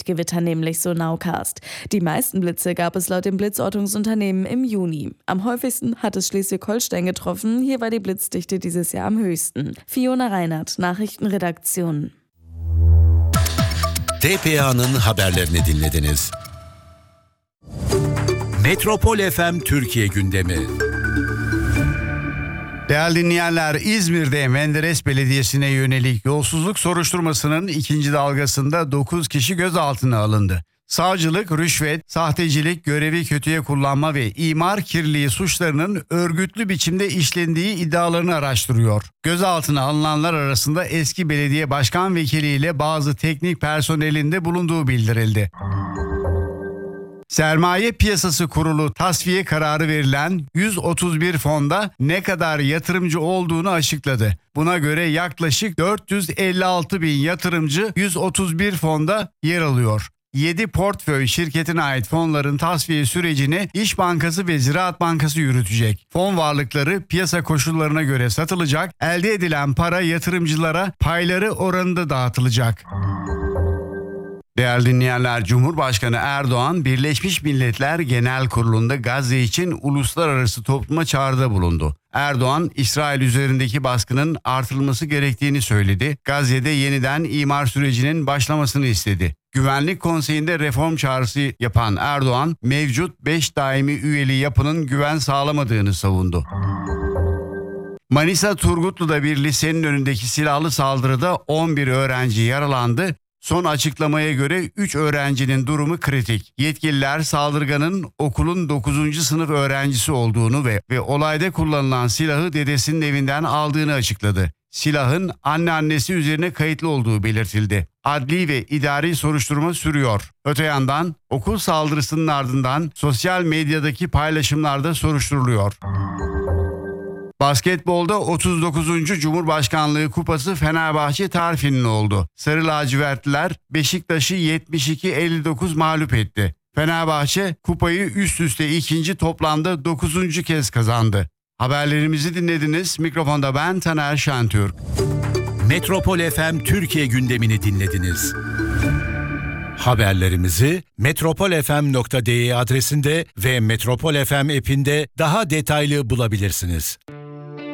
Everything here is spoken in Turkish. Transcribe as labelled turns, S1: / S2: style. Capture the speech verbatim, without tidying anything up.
S1: Gewitter nämlich, so Nowcast. Die meisten Blitze gab es laut dem Blitzortungsunternehmen im Juni. Am häufigsten hat es Schleswig-Holstein getroffen. Hier war die Blitzdichte dieses Jahr am höchsten. Fiona Reinhardt, Nachrichtenredaktion.
S2: T P A'nın haberlerini dinlediniz. Metropol F M Türkiye gündemi.
S3: Değerli dinleyenler, İzmir'de Menderes Belediyesi'ne yönelik yolsuzluk soruşturmasının ikinci dalgasında dokuz kişi gözaltına alındı. Savcılık, rüşvet, sahtecilik, görevi kötüye kullanma ve imar kirliliği suçlarının örgütlü biçimde işlendiği iddialarını araştırıyor. Gözaltına alınanlar arasında eski belediye başkan vekiliyle bazı teknik personelin de bulunduğu bildirildi. Sermaye Piyasası Kurulu tasfiye kararı verilen yüz otuz bir fonda ne kadar yatırımcı olduğunu açıkladı. Buna göre yaklaşık dört yüz elli altı bin yatırımcı yüz otuz bir fonda yer alıyor. yedi portföy şirketine ait fonların tasfiye sürecini İş Bankası ve Ziraat Bankası yürütecek. Fon varlıkları piyasa koşullarına göre satılacak, elde edilen para yatırımcılara payları oranında dağıtılacak. Değerli dinleyenler, Cumhurbaşkanı Erdoğan, Birleşmiş Milletler Genel Kurulu'nda Gazze için uluslararası topluma çağrıda bulundu. Erdoğan, İsrail üzerindeki baskının artırılması gerektiğini söyledi. Gazze'de yeniden imar sürecinin başlamasını istedi. Güvenlik Konseyi'nde reform çağrısı yapan Erdoğan, mevcut beş daimi üyeli yapının güven sağlamadığını savundu. Manisa Turgutlu'da bir lisenin önündeki silahlı saldırıda on bir öğrenci yaralandı. Son açıklamaya göre üç öğrencinin durumu kritik. Yetkililer saldırganın okulun dokuzuncu sınıf öğrencisi olduğunu ve, ve olayda kullanılan silahı dedesinin evinden aldığını açıkladı. Silahın anneannesi üzerine kayıtlı olduğu belirtildi. Adli ve idari soruşturma sürüyor. Öte yandan okul saldırısının ardından sosyal medyadaki paylaşımlarda soruşturuluyor. Basketbolda otuz dokuzuncu Cumhurbaşkanlığı Kupası Fenerbahçe tarifinin oldu. Sarı lacivertliler Beşiktaş'ı yetmiş iki elli dokuz mağlup etti. Fenerbahçe kupayı üst üste ikinci, toplamda dokuzuncu kez kazandı. Haberlerimizi dinlediniz. Mikrofonda ben Taner Şentürk.
S2: Metropol F M Türkiye gündemini dinlediniz. Haberlerimizi metropol f m nokta d e adresinde ve Metropol F M app'inde daha detaylı bulabilirsiniz.